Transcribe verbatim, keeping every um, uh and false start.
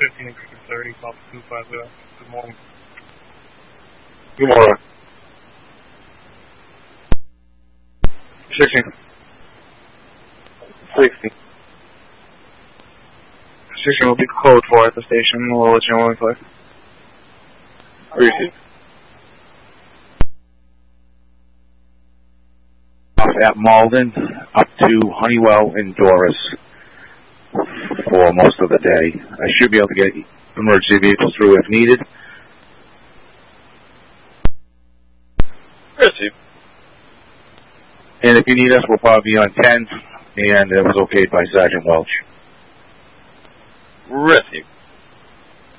fifteen thirty, Papa two five zero. Good morning. Good morning. sixteen. sixty. sixteen will be code four at the station. We'll let you know when we play. Receive. Off at Malden, up to Honeywell and Doris for most of the day. I should be able to get emergency vehicles through if needed. Receive. And if you need us, we'll probably be on ten, and it was okayed by Sergeant Welch. Receive.